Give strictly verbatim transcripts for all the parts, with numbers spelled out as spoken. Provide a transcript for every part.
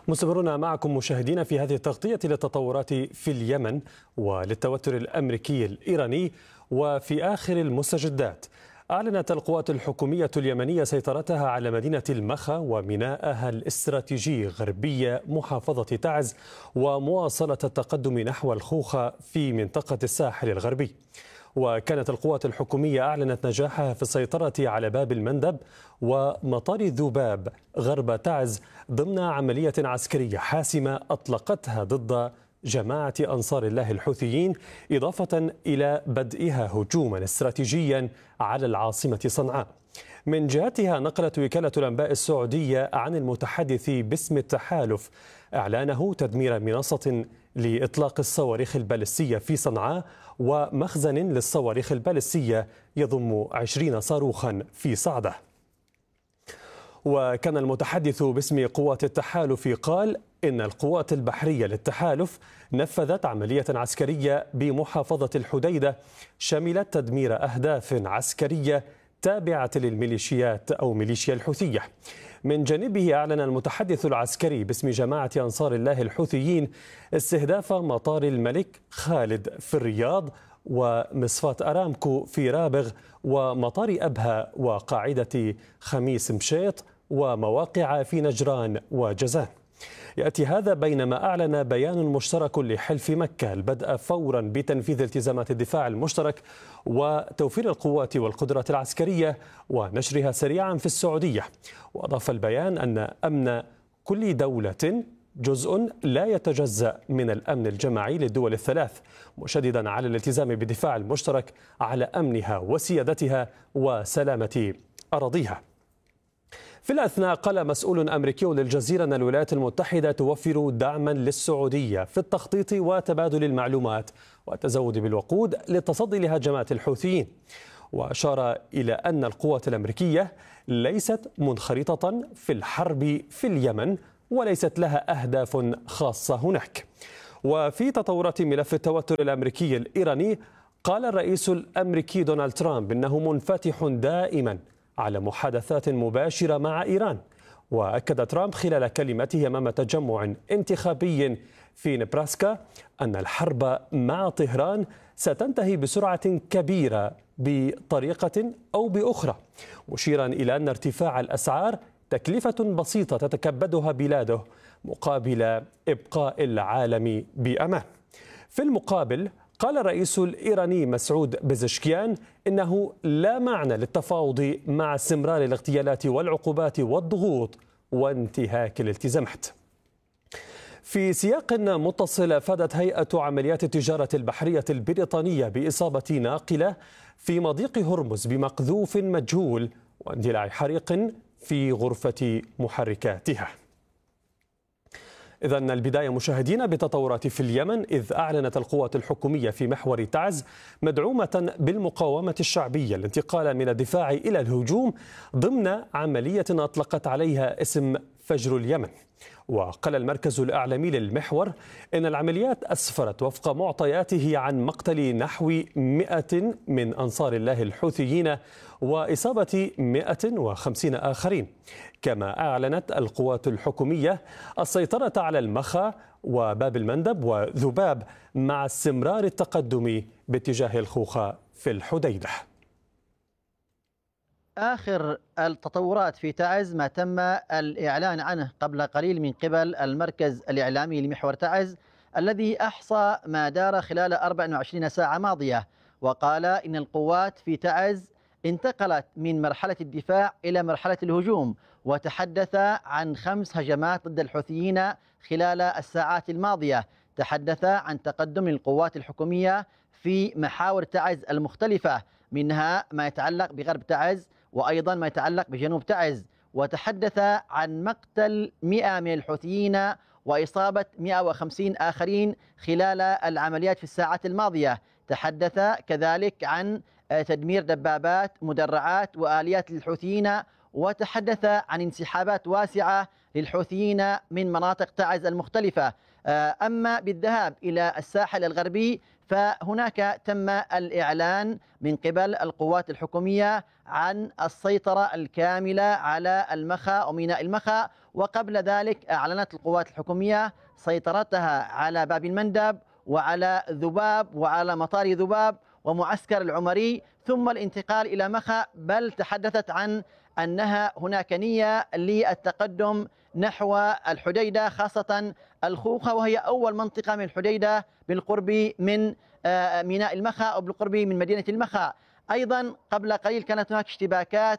مستمرون معكم مشاهدينا في هذه التغطية للتطورات في اليمن وللتوتر الأمريكي الإيراني. وفي آخر المستجدات، أعلنت القوات الحكومية اليمنية سيطرتها على مدينة المخا وميناءها الاستراتيجي غربي محافظة تعز، ومواصلة التقدم نحو الخوخة في منطقة الساحل الغربي. وكانت القوات الحكومية أعلنت نجاحها في السيطرة على باب المندب ومطار ذباب غرب تعز ضمن عملية عسكرية حاسمة أطلقتها ضد جماعة أنصار الله الحوثيين، إضافة إلى بدئها هجوما استراتيجيا على العاصمة صنعاء. من جهتها، نقلت وكالة الأنباء السعودية عن المتحدث باسم التحالف إعلانه تدمير منصة لإطلاق الصواريخ البالستية في صنعاء ومخزن للصواريخ البالستية يضم عشرين صاروخا في صعدة. وكان المتحدث باسم قوات التحالف قال إن القوات البحرية للتحالف نفذت عملية عسكرية بمحافظة الحديدة شملت تدمير أهداف عسكرية تابعة للميليشيات أو ميليشيا الحوثية. من جانبه، أعلن المتحدث العسكري باسم جماعة أنصار الله الحوثيين استهداف مطار الملك خالد في الرياض ومصفاة أرامكو في رابغ ومطار أبها وقاعدة خميس مشيط ومواقع في نجران وجازان. يأتي هذا بينما أعلن بيان مشترك لحلف مكة البدء فورا بتنفيذ التزامات الدفاع المشترك وتوفير القوات والقدرات العسكرية ونشرها سريعا في السعودية. وأضاف البيان أن أمن كل دولة جزء لا يتجزأ من الأمن الجماعي للدول الثلاث، مشددا على الالتزام بالدفاع المشترك على أمنها وسيادتها وسلامة أراضيها. في الأثناء، قال مسؤول أمريكي للجزيرة أن الولايات المتحدة توفر دعما للسعودية في التخطيط وتبادل المعلومات والتزود بالوقود للتصدي لهجمات الحوثيين. وأشار إلى أن القوات الأمريكية ليست منخرطة في الحرب في اليمن وليست لها أهداف خاصة هناك. وفي تطورات ملف التوتر الأمريكي الإيراني، قال الرئيس الأمريكي دونالد ترامب إنه منفتح دائما على محادثات مباشرة مع إيران. وأكد ترامب خلال كلمته أمام تجمع انتخابي في نبراسكا أن الحرب مع طهران ستنتهي بسرعة كبيرة بطريقة أو بأخرى، مشيرا إلى أن ارتفاع الأسعار تكلفة بسيطة تتكبدها بلاده مقابل إبقاء العالم بأمان. في المقابل، قال الرئيس الإيراني مسعود بزشكيان إنه لا معنى للتفاوض مع استمرار الاغتيالات والعقوبات والضغوط وانتهاك الالتزامات. في سياق متصل، أفادت هيئة عمليات التجارة البحرية البريطانية بإصابة ناقلة في مضيق هرمز بمقذوف مجهول واندلاع حريق في غرفة محركاتها. إذن البداية مشاهدينا بتطورات في اليمن، إذ أعلنت القوات الحكومية في محور تعز مدعومة بالمقاومة الشعبية الانتقال من الدفاع إلى الهجوم ضمن عملية أطلقت عليها اسم فجر اليمن. وقال المركز الإعلامي للمحور إن العمليات أسفرت وفق معطياته عن مقتل نحو مئة من أنصار الله الحوثيين وإصابة مئة وخمسين آخرين. كما أعلنت القوات الحكومية السيطرة على المخا وباب المندب وذباب مع استمرار التقدم باتجاه الخوخة في الحديدة. آخر التطورات في تعز ما تم الإعلان عنه قبل قليل من قبل المركز الإعلامي لمحور تعز الذي أحصى ما دار خلال أربع وعشرين ساعة ماضية، وقال إن القوات في تعز انتقلت من مرحلة الدفاع إلى مرحلة الهجوم، وتحدث عن خمس هجمات ضد الحوثيين خلال الساعات الماضية. تحدث عن تقدم القوات الحكومية في محاور تعز المختلفة، منها ما يتعلق بغرب تعز وأيضا ما يتعلق بجنوب تعز. وتحدث عن مقتل مئة من الحوثيين وإصابة مئة وخمسين آخرين خلال العمليات في الساعات الماضية. تحدث كذلك عن تدمير دبابات مدرعات وآليات للحوثيين، وتحدث عن انسحابات واسعة للحوثيين من مناطق تعز المختلفة. أما بالذهاب إلى الساحل الغربي فهناك تم الإعلان من قبل القوات الحكومية عن السيطرة الكاملة على المخا وميناء المخا، وقبل ذلك أعلنت القوات الحكومية سيطرتها على باب المندب وعلى ذباب وعلى مطار ذباب ومعسكر العمري، ثم الانتقال إلى مخا، بل تحدثت عن أنها هناك نية للتقدم نحو الحديدة، خاصة الخوخة، وهي أول منطقة من الحديدة بالقرب من ميناء المخا أو بالقرب من مدينة المخا. أيضا قبل قليل كانت هناك اشتباكات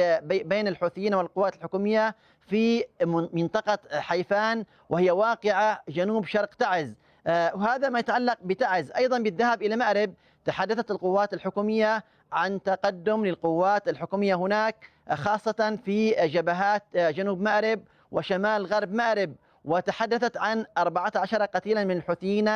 بين الحوثيين والقوات الحكومية في منطقة حيفان، وهي واقعة جنوب شرق تعز، وهذا ما يتعلق بتعز. أيضا بالذهاب إلى مأرب تحدثت القوات الحكومية عن تقدم للقوات الحكومية هناك، خاصة في جبهات جنوب مأرب وشمال غرب مأرب، وتحدثت عن أربعة عشر قتيلا من الحوثيين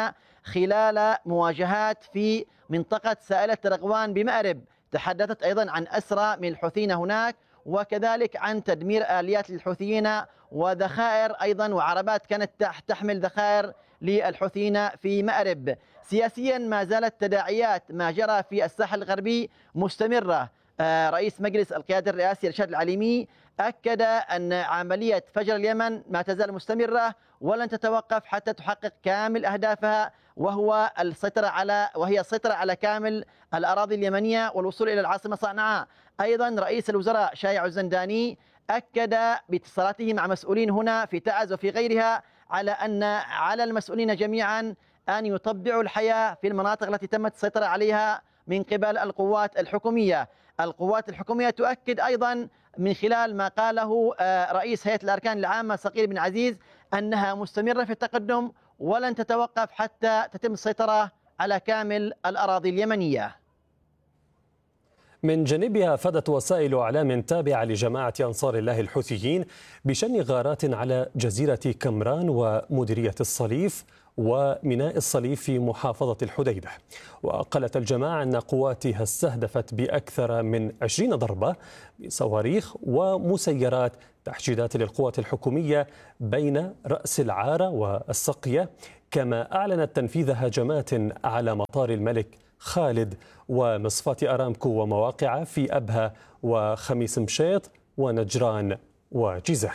خلال مواجهات في منطقة سائلة رغوان بمأرب. تحدثت أيضا عن أسرى من الحوثيين هناك، وكذلك عن تدمير آليات للحوثيين وذخائر أيضا وعربات كانت تحمل ذخائر للحوثيين في مأرب. سياسيا ما زالت تداعيات ما جرى في الساحل الغربي مستمرة. رئيس مجلس القيادة الرئاسي رشاد العليمي أكد أن عملية فجر اليمن ما تزال مستمرة ولن تتوقف حتى تحقق كامل أهدافها، وهو السيطرة على وهي السيطرة على كامل الأراضي اليمنية والوصول إلى العاصمة صنعاء. أيضا رئيس الوزراء شايع الزنداني أكد باتصالاته مع مسؤولين هنا في تعز وفي غيرها على أن على المسؤولين جميعا أن يطبعوا الحياة في المناطق التي تمت السيطرة عليها من قبل القوات الحكومية. القوات الحكومية تؤكد أيضا من خلال ما قاله رئيس هيئة الأركان العامة صقيل بن عزيز أنها مستمرة في التقدم ولن تتوقف حتى تتم السيطرة على كامل الأراضي اليمنية. من جانبها أفادت وسائل إعلام تابعة لجماعة أنصار الله الحوثيين بشن غارات على جزيرة كمران ومديرية الصليف وميناء الصليف في محافظة الحديدة. وقالت الجماعة أن قواتها استهدفت بأكثر من عشرين ضربة بصواريخ ومسيرات تحشيدات للقوات الحكومية بين رأس العارة والسقية، كما أعلنت تنفيذ هجمات على مطار الملك خالد ومصفاة أرامكو ومواقع في أبها وخميس مشيط ونجران وجيزان.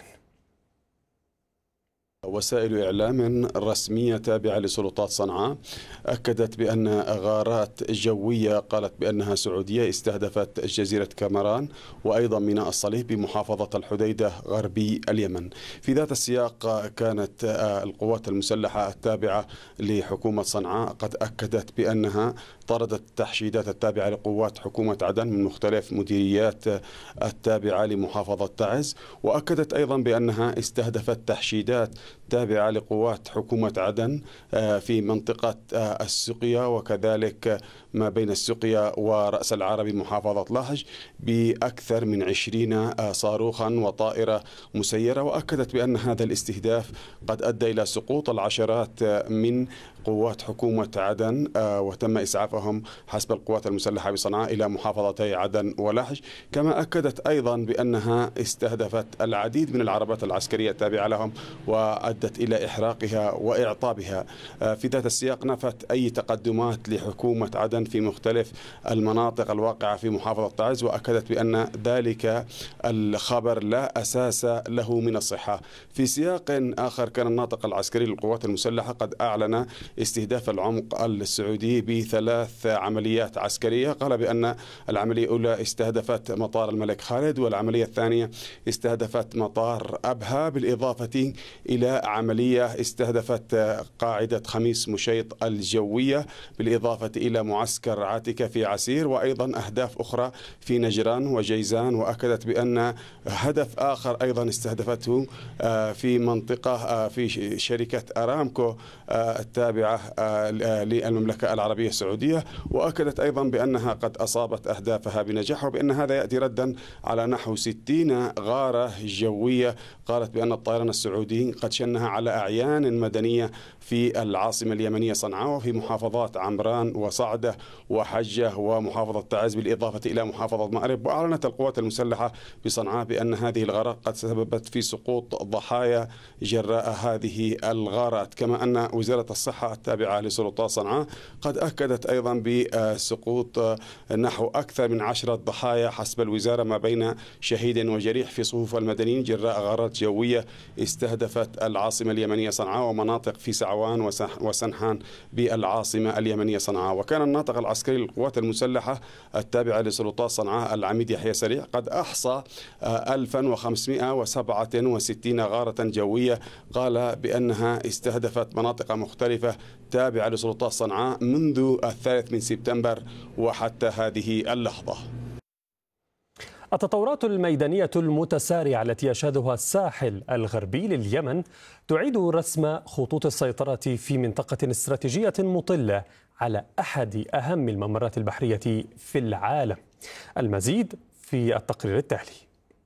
وسائل إعلام رسمية تابعة لسلطات صنعاء أكدت بأن غارات جوية قالت بأنها سعودية استهدفت جزيرة كامران وأيضا ميناء الصليف بمحافظة الحديدة غربي اليمن. في ذات السياق كانت القوات المسلحة التابعة لحكومة صنعاء قد أكدت بأنها طردت التحشيدات التابعة لقوات حكومة عدن من مختلف مديريات التابعة لمحافظة تعز، وأكدت أيضا بأنها استهدفت تحشيدات تابعة لقوات حكومة عدن في منطقة السقيا وكذلك ما بين السقيا ورأس العربي محافظة لاهج بأكثر من عشرين صاروخا وطائرة مسيرة. وأكدت بأن هذا الاستهداف قد أدى إلى سقوط العشرات من قوات حكومة عدن وتم إسعافهم حسب القوات المسلحة بصنعاء إلى محافظتي عدن ولاهج. كما أكدت أيضا بأنها استهدفت العديد من العربات العسكرية التابعة لهم وأدت إلى إحراقها وإعطابها. في ذات السياق نفت أي تقدمات لحكومة عدن في مختلف المناطق الواقعة في محافظة تعز، وأكدت بأن ذلك الخبر لا أساس له من الصحة. في سياق آخر كان الناطق العسكري للقوات المسلحة قد أعلن استهداف العمق السعودي بثلاث عمليات عسكرية. قال بأن العملية الأولى استهدفت مطار الملك خالد، والعملية الثانية استهدفت مطار أبها، بالإضافة إلى عملية استهدفت قاعدة خميس مشيط الجوية، بالإضافة إلى معسكر عاتكة في عسير، وأيضا أهداف أخرى في نجران وجيزان. وأكدت بأن هدف آخر أيضا استهدفته في منطقة في شركة أرامكو التابعة للمملكة العربية السعودية، الجوية، وأكدت أيضا بأنها قد أصابت أهدافها بنجاح، وبأن هذا يأتي ردا على نحو ستين غارة جوية قالت بأن الطيران السعودي قد شنها على أعيان مدنية في العاصمة اليمنية صنعاء وفي محافظات عمران وصعدة وحجة ومحافظة تعز، بالإضافة إلى محافظة مأرب. وأعلنت القوات المسلحة بصنعاء بأن هذه الغارات قد سببت في سقوط ضحايا جراء هذه الغارات، كما أن وزارة الصحة التابعة لسلطات صنعاء قد أكدت أيضا بسقوط نحو أكثر من عشرة ضحايا حسب الوزارة، ما بين شهيد وجريح في صفوف المدنيين جراء غارات جوية استهدفت العاصمة اليمنية صنعاء ومناطق في سعوان وسنحان بالعاصمة اليمنية صنعاء. وكان الناطق العسكري للقوات المسلحة التابعة لسلطات صنعاء العميد يحيى سريع قد أحصى ألف وخمسمائة وسبعة وستين غارة جوية، قال بأنها استهدفت مناطق مختلفة تابعة لسلطات صنعاء منذ الثالث من سبتمبر وحتى هذه اللحظة. التطورات الميدانية المتسارعة التي يشهدها الساحل الغربي لليمن تعيد رسم خطوط السيطرة في منطقة استراتيجية مطلة على أحد أهم الممرات البحرية في العالم. المزيد في التقرير التالي.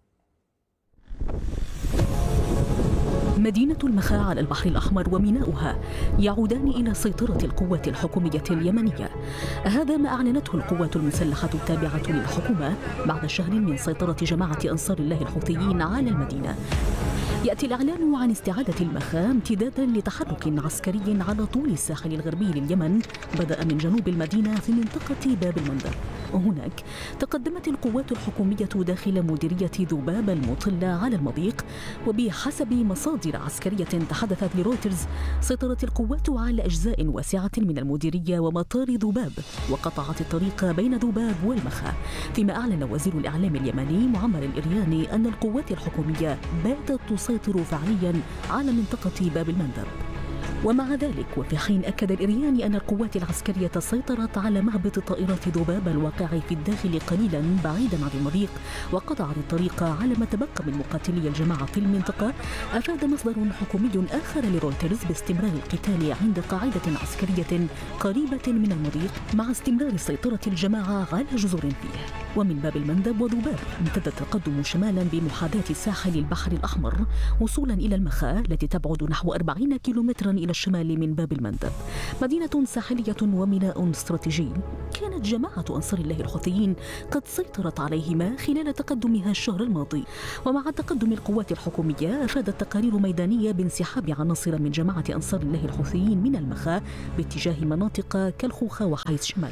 مدينة المخا على البحر الأحمر وميناؤها يعودان إلى سيطرة القوات الحكومية اليمنية. هذا ما أعلنته القوات المسلحة التابعة للحكومة بعد شهر من سيطرة جماعة أنصار الله الحوثيين على المدينة. يأتي الإعلان عن استعادة المخا امتدادا لتحرك عسكري على طول الساحل الغربي لليمن بدأ من جنوب المدينة في منطقة باب المندب. وهناك تقدمت القوات الحكومية داخل مديرية ذباب المطلة على المضيق، وبحسب مصادر عسكرية تحدثت لرويترز سيطرت القوات على أجزاء واسعة من المديرية ومطار ذباب وقطعت الطريق بين ذباب والمخا. فيما أعلن وزير الإعلام اليمني معمر الإرياني أن القوات الحكومية باتت تسيطر فعليا على منطقة باب المندب. ومع ذلك وفي حين أكد الإرياني أن القوات العسكرية سيطرت على مهبط طائرة ذباب الواقع في الداخل قليلا بعيدا عن المضيق وقطعت الطريق على ما تبقى من مقاتلي الجماعة في المنطقة، أفاد مصدر حكومي آخر لرويترز باستمرار القتال عند قاعدة عسكرية قريبة من المضيق مع استمرار سيطرة الجماعة على جزر فيه. ومن باب المندب وذباب امتد التقدم شمالا بمحاذاة ساحل البحر الأحمر وصولا إلى المخا التي تبعد نحو أربعين كيلومترا إلى الشمال من باب المندب، مدينة ساحلية وميناء استراتيجي كانت جماعة أنصار الله الحوثيين قد سيطرت عليهما خلال تقدمها الشهر الماضي. ومع تقدم القوات الحكومية أفادت تقارير ميدانية بانسحاب عناصر من جماعة أنصار الله الحوثيين من المخا باتجاه مناطق كالخوخة وحيث شمالا.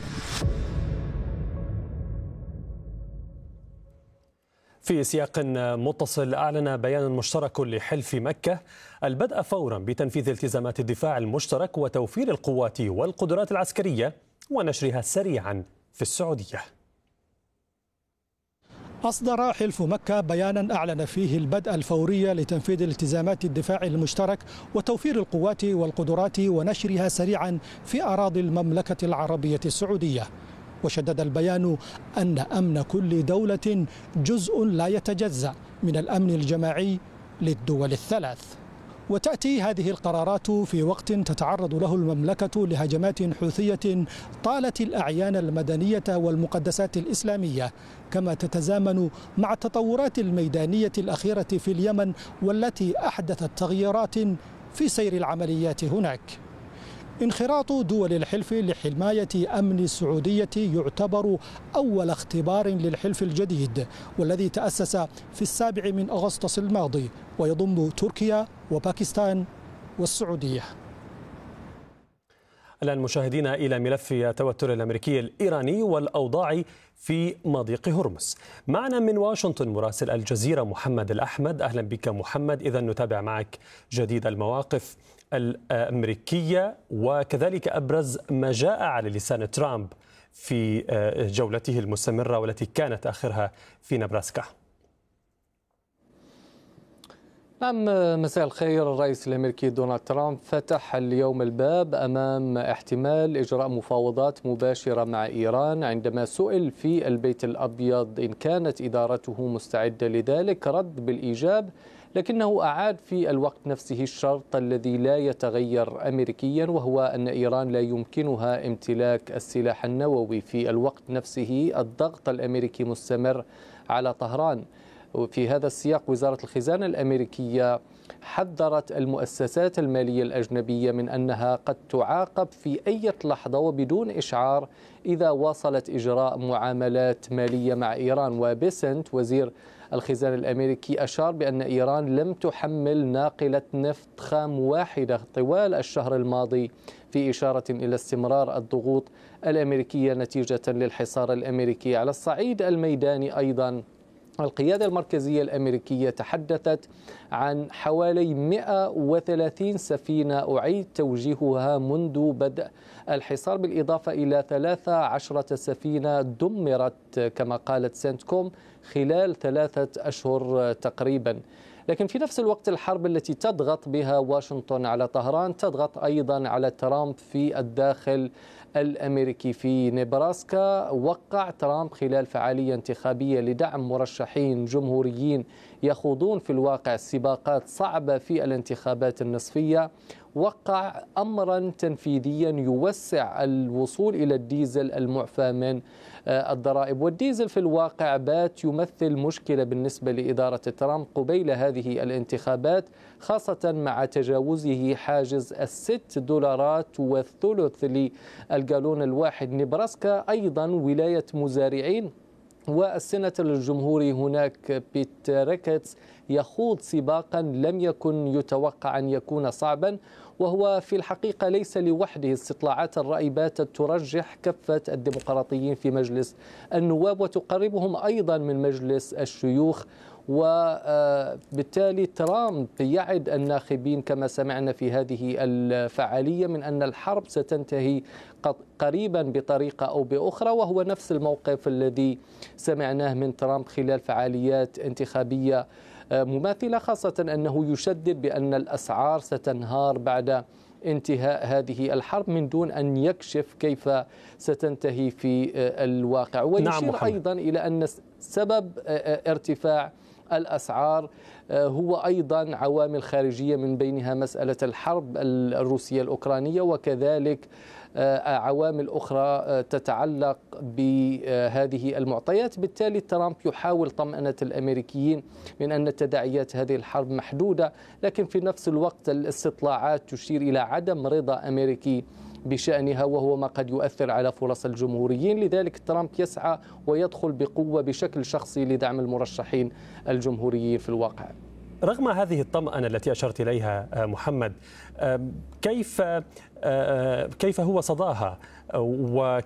في سياق متصل، أعلن بيان مشترك لحلف مكة البدء فورا بتنفيذ التزامات الدفاع المشترك وتوفير القوات والقدرات العسكرية ونشرها سريعا في السعودية. أصدر حلف مكة بيانا أعلن فيه البدء الفوري لتنفيذ التزامات الدفاع المشترك وتوفير القوات والقدرات ونشرها سريعا في أراضي المملكة العربية السعودية. وشدد البيان أن أمن كل دولة جزء لا يتجزأ من الأمن الجماعي للدول الثلاث. وتأتي هذه القرارات في وقت تتعرض له المملكة لهجمات حوثية طالت الأعيان المدنية والمقدسات الإسلامية، كما تتزامن مع التطورات الميدانية الأخيرة في اليمن والتي أحدثت تغييرات في سير العمليات هناك. انخراط دول الحلف لحماية أمن السعودية يعتبر أول اختبار للحلف الجديد والذي تأسس في السابع من أغسطس الماضي ويضم تركيا وباكستان والسعودية. الآن مشاهدينا إلى ملف التوتر الأمريكي الإيراني والأوضاع في مضيق هرمز. معنا من واشنطن مراسل الجزيرة محمد الأحمد. أهلا بك محمد. إذا نتابع معك جديد المواقف الأمريكية وكذلك أبرز ما جاء على لسان ترامب في جولته المستمرة والتي كانت آخرها في نبراسكا. نعم، مساء الخير. الرئيس الأمريكي دونالد ترامب فتح اليوم الباب أمام احتمال إجراء مفاوضات مباشرة مع إيران. عندما سئل في البيت الأبيض إن كانت إدارته مستعدة لذلك رد بالإيجاب، لكنه أعاد في الوقت نفسه الشرط الذي لا يتغير أمريكيا، وهو أن إيران لا يمكنها امتلاك السلاح النووي. في الوقت نفسه الضغط الأمريكي مستمر على طهران. وفي هذا السياق وزارة الخزانة الأمريكية حذرت المؤسسات المالية الأجنبية من أنها قد تعاقب في أي لحظة وبدون إشعار إذا واصلت إجراء معاملات مالية مع إيران. وبيسنت وزير الخزانة الأمريكي أشار بأن إيران لم تحمل ناقلة نفط خام واحدة طوال الشهر الماضي، في إشارة إلى استمرار الضغوط الأمريكية نتيجة للحصار الأمريكي. على الصعيد الميداني أيضا القيادة المركزية الأمريكية تحدثت عن حوالي مئة وثلاثين سفينة أعيد توجيهها منذ بدء الحصار، بالإضافة إلى ثلاث عشرة سفينة دمرت كما قالت سنتكوم خلال ثلاثة أشهر تقريبا. لكن في نفس الوقت الحرب التي تضغط بها واشنطن على طهران تضغط أيضا على ترامب في الداخل الأمريكي. في نيبراسكا وقع ترامب خلال فعالية انتخابية لدعم مرشحين جمهوريين يخوضون في الواقع سباقات صعبة في الانتخابات النصفية، وقع أمرا تنفيذيا يوسع الوصول إلى الديزل المعفى من الضرائب. والديزل في الواقع بات يمثل مشكلة بالنسبة لإدارة ترامب قبيل هذه الانتخابات، خاصة مع تجاوزه حاجز الست دولارات والثلث للجالون الواحد. نيبراسكا أيضا ولاية مزارعين، والسيناتور الجمهوري هناك بيت ريكيتس يخوض سباقا لم يكن يتوقع أن يكون صعبا، وهو في الحقيقة ليس لوحده. استطلاعات الرأي باتت ترجح كفة الديمقراطيين في مجلس النواب وتقربهم أيضا من مجلس الشيوخ، وبالتالي ترامب يعد الناخبين كما سمعنا في هذه الفعالية من أن الحرب ستنتهي قريبا بطريقة أو بأخرى، وهو نفس الموقف الذي سمعناه من ترامب خلال فعاليات انتخابية مماثلة، خاصة أنه يشدد بأن الأسعار ستنهار بعد انتهاء هذه الحرب من دون أن يكشف كيف ستنتهي في الواقع. ويشير نعم أيضا إلى أن سبب ارتفاع الأسعار هو أيضا عوامل خارجية، من بينها مسألة الحرب الروسية الأوكرانية، وكذلك عوامل أخرى تتعلق بهذه المعطيات. بالتالي ترامب يحاول طمأنة الأمريكيين من أن تداعيات هذه الحرب محدودة، لكن في نفس الوقت الاستطلاعات تشير إلى عدم رضا أمريكي بشأنها، وهو ما قد يؤثر على فرص الجمهوريين. لذلك ترامب يسعى ويدخل بقوة بشكل شخصي لدعم المرشحين الجمهوريين في الواقع. رغم هذه الطمأنة التي أشرت إليها محمد، كيف كيف هو صداها؟